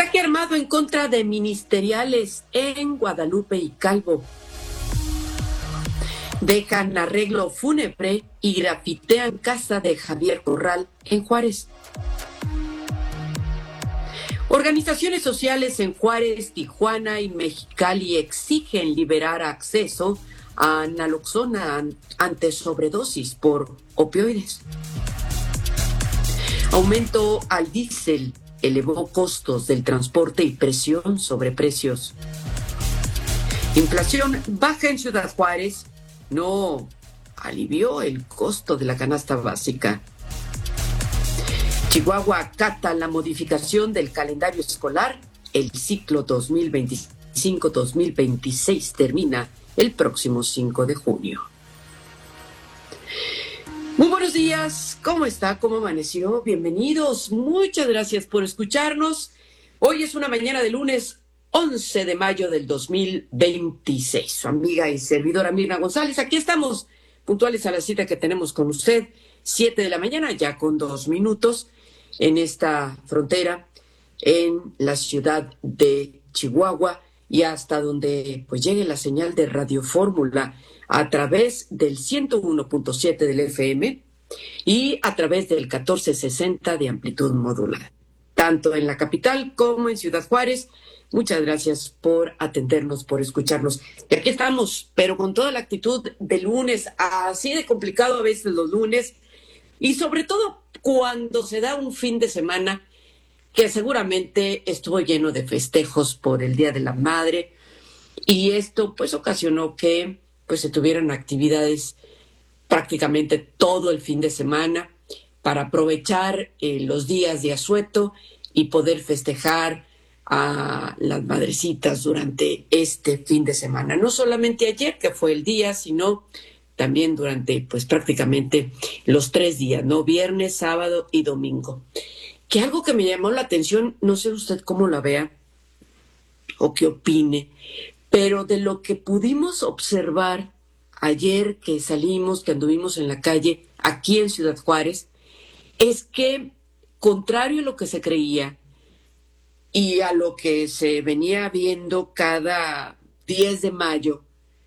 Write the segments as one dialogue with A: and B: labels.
A: Ataque armado en contra de ministeriales en Guadalupe y Calvo. Dejan arreglo fúnebre y grafitean casa de Javier Corral en Juárez. Organizaciones sociales en Juárez, Tijuana y Mexicali exigen liberar acceso a naloxona ante sobredosis por opioides. Aumento al diésel elevó costos del transporte y presión sobre precios. Inflación baja en Ciudad Juárez no alivió el costo de la canasta básica. Chihuahua acata la modificación del calendario escolar. El ciclo 2025-2026 termina el próximo 5 de junio. Muy buenos días, ¿cómo está? ¿Cómo amaneció? Bienvenidos, muchas gracias por escucharnos. Hoy es una mañana de lunes 11 de mayo del 2026. Su amiga y servidora Mirna González, aquí estamos, puntuales a la cita que tenemos con usted, 7 de la mañana, ya con 2 minutos, en esta frontera, en la ciudad de Chihuahua, y hasta donde pues llegue la señal de Radio Fórmula a través del 101.7 del FM y a través del 1460 de amplitud modulada, tanto en la capital como en Ciudad Juárez. Muchas gracias por atendernos, por escucharnos. Y aquí estamos, pero con toda la actitud de lunes, así de complicado a veces los lunes, y sobre todo cuando se da un fin de semana que seguramente estuvo lleno de festejos por el Día de la Madre, y esto pues ocasionó que pues se tuvieran actividades prácticamente todo el fin de semana para aprovechar los días de asueto y poder festejar a las madrecitas durante este fin de semana. No solamente ayer, que fue el día, sino también durante pues prácticamente los 3 días, ¿no? Viernes, sábado y domingo. Que algo que me llamó la atención, no sé usted cómo la vea o qué opine, pero de lo que pudimos observar ayer que salimos, que anduvimos en la calle aquí en Ciudad Juárez, es que, contrario a lo que se creía y a lo que se venía viendo cada 10 de mayo,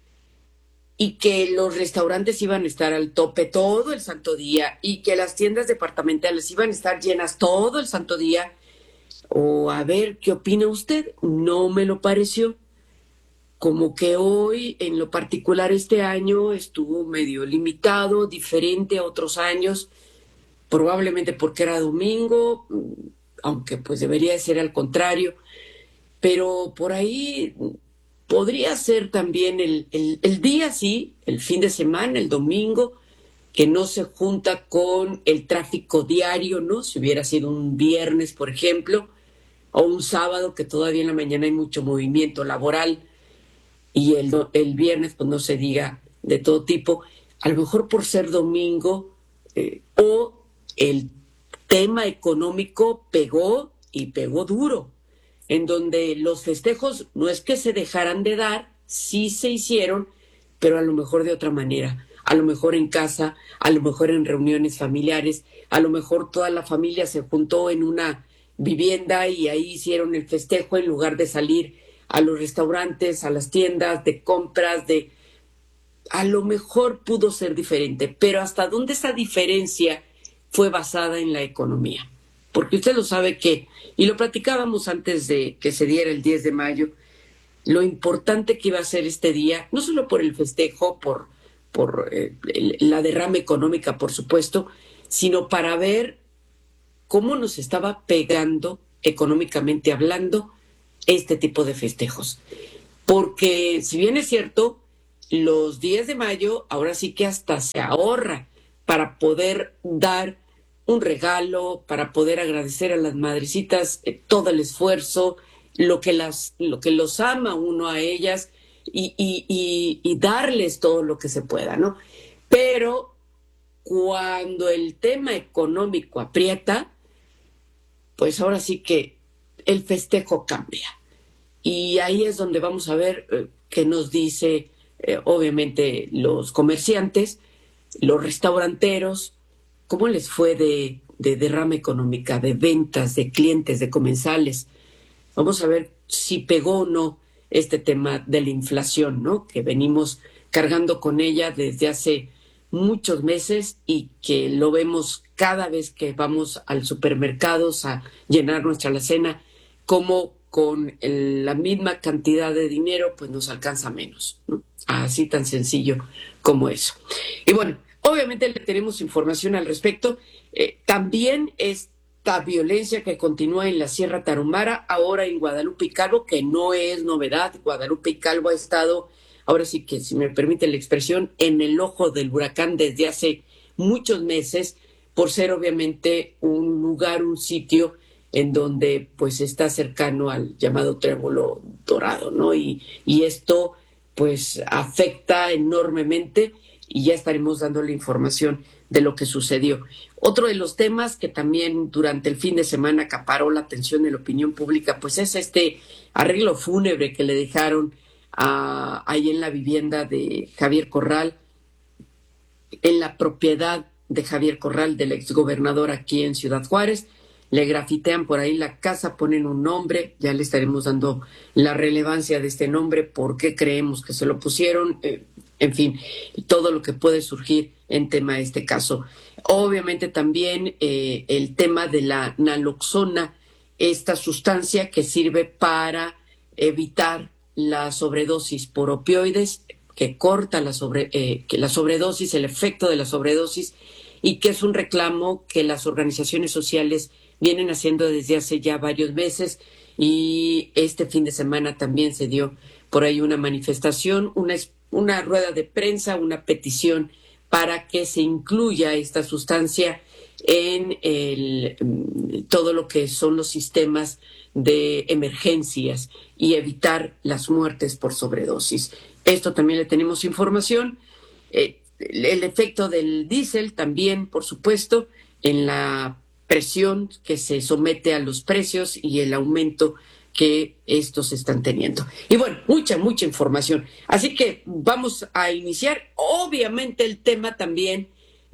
A: y que los restaurantes iban a estar al tope todo el santo día y que las tiendas departamentales iban a estar llenas todo el santo día, o a ver, ¿qué opina usted? No me lo pareció. Como que hoy, en lo particular este año, estuvo medio limitado, diferente a otros años, probablemente porque era domingo, aunque pues debería ser al contrario, pero por ahí podría ser también el día, sí, el fin de semana, el domingo, que no se junta con el tráfico diario, ¿no? Si hubiera sido un viernes, por ejemplo, o un sábado, que todavía en la mañana hay mucho movimiento laboral, y el viernes, pues no se diga, de todo tipo, a lo mejor por ser domingo, o el tema económico pegó y pegó duro, en donde los festejos no es que se dejaran de dar, sí se hicieron, pero a lo mejor de otra manera, a lo mejor en casa, a lo mejor en reuniones familiares, a lo mejor toda la familia se juntó en una vivienda y ahí hicieron el festejo en lugar de salir a los restaurantes, a las tiendas de compras, a lo mejor pudo ser diferente, pero ¿hasta dónde esa diferencia fue basada en la economía? Porque usted lo sabe y lo platicábamos antes de que se diera el 10 de mayo, lo importante que iba a ser este día, no solo por el festejo, por la derrama económica, por supuesto, sino para ver cómo nos estaba pegando económicamente hablando este tipo de festejos. Porque si bien es cierto, los 10 de mayo ahora sí que hasta se ahorra para poder dar un regalo, para poder agradecer a las madrecitas todo el esfuerzo, lo que los ama uno a ellas y darles todo lo que se pueda, ¿no? Pero cuando el tema económico aprieta, pues ahora sí que el festejo cambia. Y ahí es donde vamos a ver qué nos dice, obviamente, los comerciantes, los restauranteros, cómo les fue de derrama económica, de ventas, de clientes, de comensales. Vamos a ver si pegó o no este tema de la inflación, ¿no? Que venimos cargando con ella desde hace muchos meses y que lo vemos cada vez que vamos al supermercado a llenar nuestra alacena, como con la misma cantidad de dinero pues nos alcanza menos, ¿no? Así tan sencillo como eso. Y bueno, obviamente le tenemos información al respecto. También esta violencia que continúa en la Sierra Tarahumara, ahora en Guadalupe y Calvo, que no es novedad. Guadalupe y Calvo ha estado, ahora sí que, si me permite la expresión, en el ojo del huracán desde hace muchos meses, por ser obviamente un lugar, un sitio en donde pues está cercano al llamado Triángulo Dorado, ¿no? Y esto pues afecta enormemente y ya estaremos dando la información de lo que sucedió. Otro de los temas que también durante el fin de semana acaparó la atención de la opinión pública, pues es este arreglo fúnebre que le dejaron ahí en la vivienda de Javier Corral, en la propiedad de Javier Corral, del exgobernador aquí en Ciudad Juárez. Le grafitean por ahí la casa, ponen un nombre, ya le estaremos dando la relevancia de este nombre, por qué creemos que se lo pusieron, en fin, todo lo que puede surgir en tema de este caso. Obviamente también el tema de la naloxona, esta sustancia que sirve para evitar la sobredosis por opioides, que corta que la sobredosis, el efecto de la sobredosis, y que es un reclamo que las organizaciones sociales vienen haciendo desde hace ya varios meses. Y este fin de semana también se dio por ahí una manifestación, una rueda de prensa, una petición para que se incluya esta sustancia en todo lo que son los sistemas de emergencias y evitar las muertes por sobredosis. Esto también le tenemos información. El efecto del diésel también, por supuesto, en la presión que se somete a los precios y el aumento que estos están teniendo. Y bueno, mucha información. Así que vamos a iniciar, obviamente, el tema también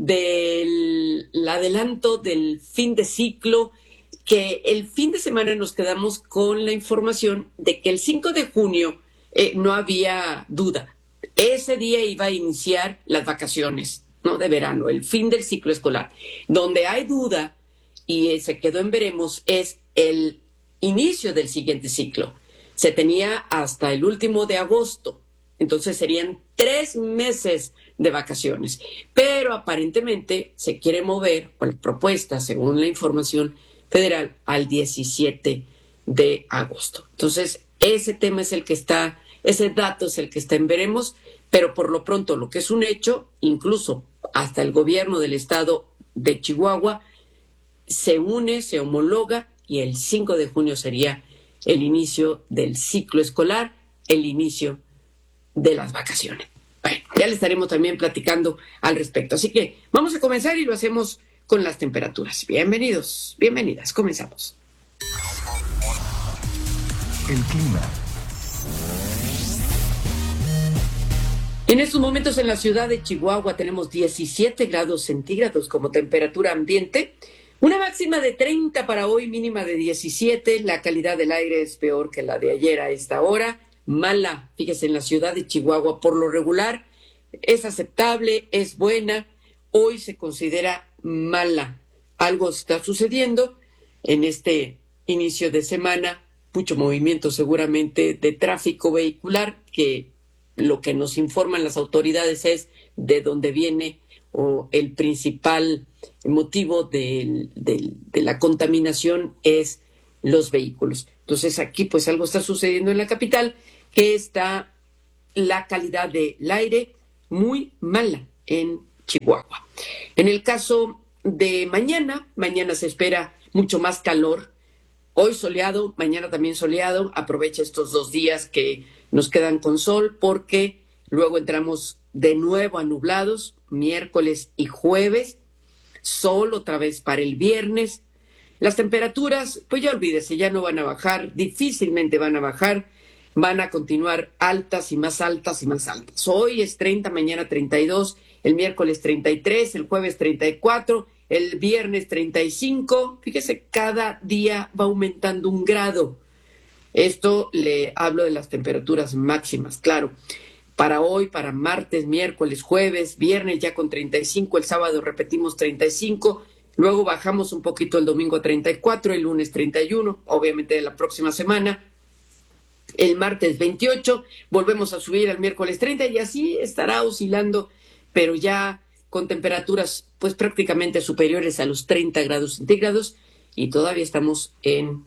A: del adelanto del fin de ciclo, que el fin de semana nos quedamos con la información de que el 5 de junio no había duda. Ese día iba a iniciar las vacaciones, ¿no? De verano, el fin del ciclo escolar. Donde hay duda, y se quedó en veremos, es el inicio del siguiente ciclo. Se tenía hasta el último de agosto, entonces serían 3 meses de vacaciones. Pero aparentemente se quiere mover, por propuesta, según la información federal, al 17 de agosto. Entonces, ese tema es el que está, ese dato es el que está en veremos, pero por lo pronto lo que es un hecho, incluso hasta el gobierno del estado de Chihuahua se une, se homologa, y el 5 de junio sería el inicio del ciclo escolar, el inicio de las vacaciones. Bueno, ya le estaremos también platicando al respecto. Así que vamos a comenzar y lo hacemos con las temperaturas. Bienvenidos, bienvenidas, comenzamos.
B: El clima.
A: En estos momentos en la ciudad de Chihuahua tenemos 17 grados centígrados como temperatura ambiente, una máxima de 30 para hoy, mínima de 17. La calidad del aire es peor que la de ayer a esta hora, mala. Fíjese, en la ciudad de Chihuahua por lo regular es aceptable, es buena. Hoy se considera mala. Algo está sucediendo en este inicio de semana, mucho movimiento seguramente de tráfico vehicular, que lo que nos informan las autoridades es de dónde viene o el principal motivo de la contaminación es los vehículos. Entonces aquí pues algo está sucediendo en la capital, que está la calidad del aire muy mala en Chihuahua. En el caso de mañana se espera mucho más calor. Hoy soleado, mañana también soleado. Aprovecha estos 2 días que nos quedan con sol, porque luego entramos de nuevo a nublados, miércoles y jueves, sol otra vez para el viernes. Las temperaturas, pues ya olvídese, ya no van a bajar, difícilmente van a bajar, van a continuar altas y más altas y más altas. Hoy es 30, mañana 32, el miércoles 33, el jueves 34, el viernes 35. Fíjese, cada día va aumentando 1 grado. Esto le hablo de las temperaturas máximas, claro. Para hoy, para martes, miércoles, jueves, viernes ya con 35, el sábado repetimos 35, luego bajamos un poquito el domingo a 34, el lunes 31, obviamente de la próxima semana, el martes 28, volvemos a subir al miércoles 30 y así estará oscilando, pero ya con temperaturas pues prácticamente superiores a los 30 grados centígrados y todavía estamos en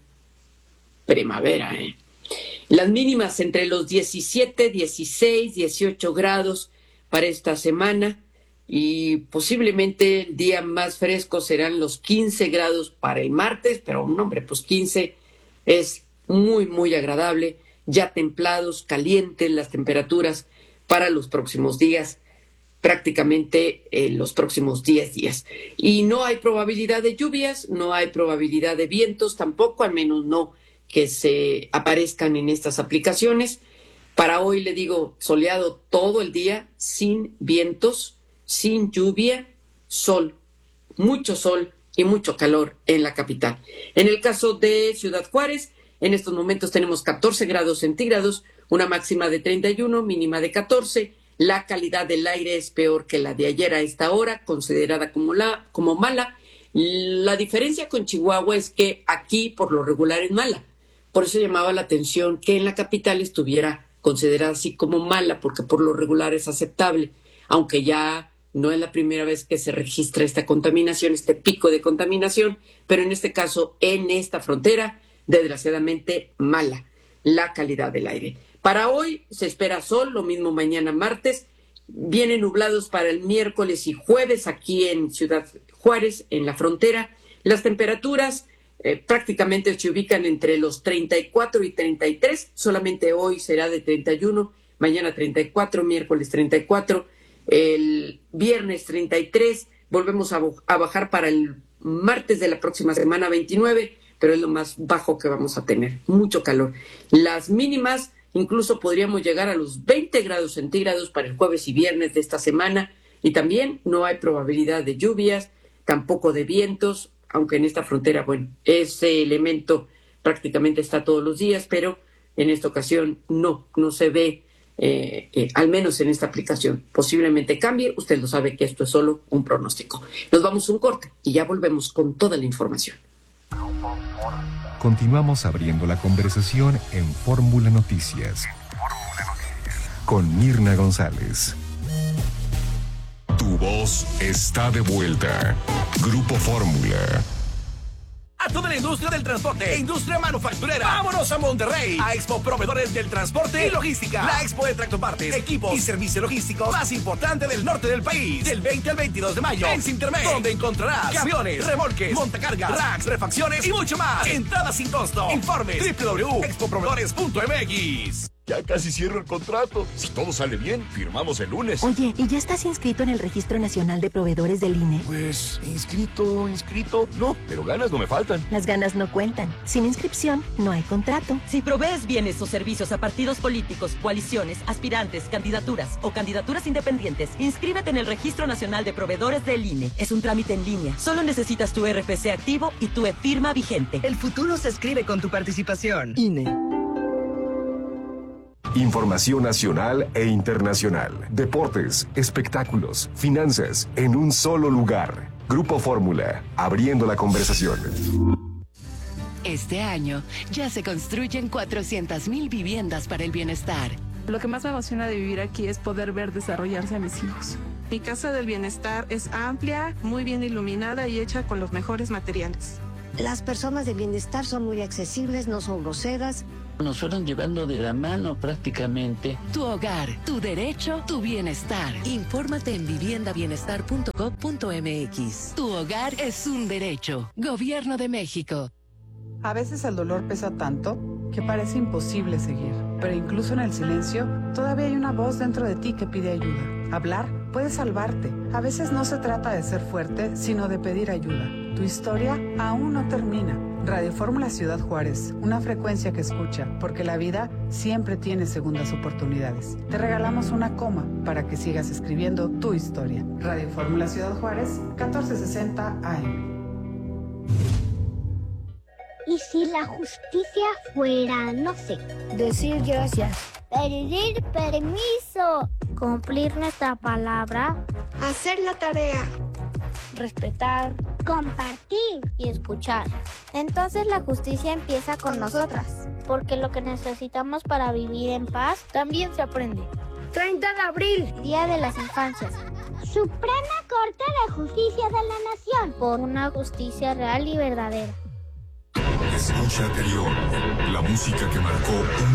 A: primavera, ¿eh? Las mínimas entre los 17, 16, 18 grados para esta semana y posiblemente el día más fresco serán los 15 grados para el martes, pero no, hombre, pues 15 es muy, muy agradable, ya templados, calientes las temperaturas para los próximos días, prácticamente los próximos 10 días. Y no hay probabilidad de lluvias, no hay probabilidad de vientos tampoco, al menos no que se aparezcan en estas aplicaciones. Para hoy le digo soleado todo el día, sin vientos, sin lluvia, sol, mucho sol y mucho calor en la capital. En el caso de Ciudad Juárez, en estos momentos tenemos 14 grados centígrados, una máxima de 31, mínima de 14. La calidad del aire es peor que la de ayer a esta hora, considerada como mala. La diferencia con Chihuahua es que aquí por lo regular es mala. Por eso llamaba la atención que en la capital estuviera considerada así como mala, porque por lo regular es aceptable, aunque ya no es la primera vez que se registra esta contaminación, este pico de contaminación, pero en este caso, en esta frontera, desgraciadamente mala la calidad del aire. Para hoy se espera sol, lo mismo mañana martes, vienen nublados para el miércoles y jueves aquí en Ciudad Juárez, en la frontera. Las temperaturas prácticamente se ubican entre los 34 y 33, solamente hoy será de 31, mañana 34, miércoles 34, el viernes 33, volvemos a bajar para el martes de la próxima semana 29, pero es lo más bajo que vamos a tener, mucho calor. Las mínimas incluso podríamos llegar a los 20 grados centígrados para el jueves y viernes de esta semana y también no hay probabilidad de lluvias, tampoco de vientos, aunque en esta frontera, bueno, ese elemento prácticamente está todos los días, pero en esta ocasión no se ve, al menos en esta aplicación. Posiblemente cambie, usted lo sabe que esto es solo un pronóstico. Nos vamos a un corte y ya volvemos con toda la información.
B: Continuamos abriendo la conversación en Fórmula Noticias con Mirna González. Tu voz está de vuelta. Grupo Fórmula.
C: A toda la industria del transporte e industria manufacturera. ¡Vámonos a Monterrey! A Expo Proveedores del Transporte y Logística. La expo de tractopartes, equipos y servicios logísticos más importante del norte del país. Del 20 al 22 de mayo en Sintermex, donde encontrarás camiones, remolques, montacargas, racks, refacciones y mucho más. Entrada sin costo. Informe www.expoproveedores.mx.
D: Ya casi cierro el contrato. Si todo sale bien, firmamos el lunes.
E: Oye, ¿y ya estás inscrito en el Registro Nacional de Proveedores del INE?
D: Pues, inscrito, no, pero ganas no me faltan.
E: Las ganas no cuentan. Sin inscripción, no hay contrato.
F: Si provees bienes o servicios a partidos políticos, coaliciones, aspirantes, candidaturas o candidaturas independientes, inscríbete en el Registro Nacional de Proveedores del INE. Es un trámite en línea. Solo necesitas tu RFC activo y tu e-firma vigente.
G: El futuro se escribe con tu participación. INE.
B: Información nacional e internacional, deportes, espectáculos, finanzas, en un solo lugar. Grupo Fórmula, abriendo la conversación.
H: Este año ya se construyen 400,000 viviendas para el bienestar.
I: Lo que más me emociona de vivir aquí es poder ver desarrollarse a mis hijos. Mi casa del bienestar es amplia, muy bien iluminada y hecha con los mejores materiales.
J: Las personas de bienestar son muy accesibles, no son groseras.
K: Nos fueron llevando de la mano prácticamente.
H: Tu hogar, tu derecho, tu bienestar. Infórmate en viviendabienestar.gov.mx. Tu hogar es un derecho. Gobierno de México.
L: A veces el dolor pesa tanto que parece imposible seguir. Pero incluso en el silencio, todavía hay una voz dentro de ti que pide ayuda. Hablar puede salvarte. A veces no se trata de ser fuerte, sino de pedir ayuda. Tu historia aún no termina. Radio Fórmula Ciudad Juárez, una frecuencia que escucha, porque la vida siempre tiene segundas oportunidades. Te regalamos una coma para que sigas escribiendo tu historia. Radio Fórmula Ciudad Juárez, 1460 AM.
M: ¿Y si la justicia fuera, no sé?
N: Decir gracias.
M: Pedir permiso. Cumplir nuestra palabra.
N: Hacer la tarea.
M: Respetar. Compartir y escuchar. Entonces la justicia empieza con nosotras. Porque lo que necesitamos para vivir en paz también se aprende.
N: 30 de abril.
M: Día de las Infancias. Suprema Corte de Justicia de la Nación. Por una justicia real y verdadera.
O: Escucha anterior. La música que marcó un